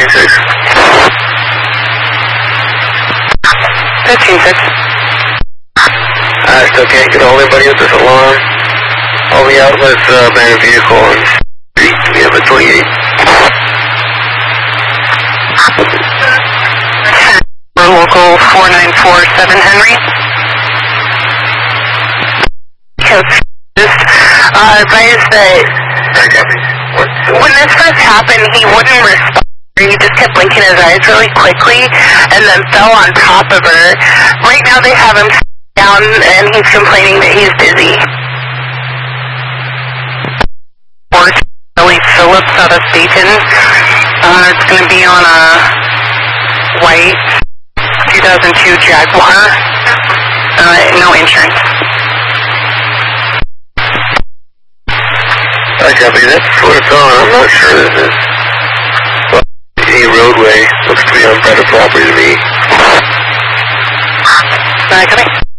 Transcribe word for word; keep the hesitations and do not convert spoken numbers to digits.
fifteen six. fifteen six. I still can't get all anybody with this alarm. All the outlets, uh, abandoned vehicle on street. We have a twenty-eight. Local four nine four seven Henry. Just uh, advise that when this first happened, he wouldn't respond. He just kept blinking his eyes really quickly and then fell on top of her. Right now they have him down and he's complaining that he's dizzy. Or Billy Phillips out of Dayton. Uh, it's going to be on a white two thousand two Jaguar. Uh, no insurance. I copy, that's what it's on. I'm not sure that this well, any roadway looks to be on private property to me. Uh, copy.